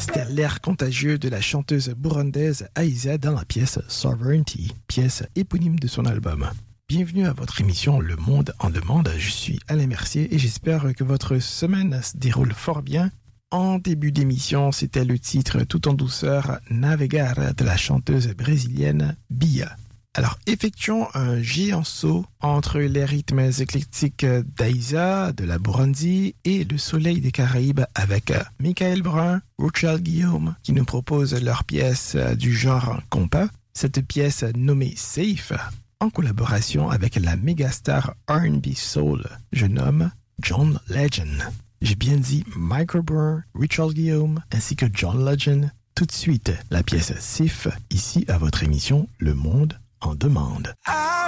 C'était l'air contagieux de la chanteuse burundaise Aïza dans la pièce Sovereignty, pièce éponyme de son album. Bienvenue à votre émission Le Monde en demande. Je suis Alain Mercier et j'espère que votre semaine se déroule fort bien. En début d'émission, c'était le titre tout en douceur Navegar de la chanteuse brésilienne Bia. Alors, effectuons un géant saut entre les rythmes éclectiques d'Aïza, de la Burundi et le soleil des Caraïbes avec Michael Brun, Rochelle Guillaume qui nous proposent leur pièce du genre compas. Cette pièce nommée Safe en collaboration avec la mégastar R&B Soul, je nomme John Legend. J'ai bien dit Michael Brun, Rochelle Guillaume ainsi que John Legend. Tout de suite, la pièce Safe ici à votre émission Le Monde en demande.